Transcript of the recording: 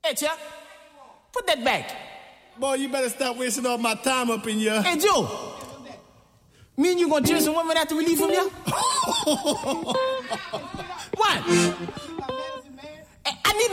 Hey, Chuck, put that back. Boy, you better stop wasting all my time up in here. Hey, Joe, me and you gonna chill some women after we leave from here?